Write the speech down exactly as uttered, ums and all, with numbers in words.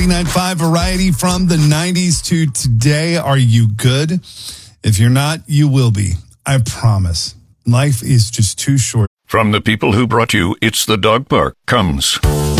ninety-nine point five Variety from the nineties to today. Are you good? If you're not, you will be. I promise. Life is just too short. From the people who brought you It's the Dog Park comes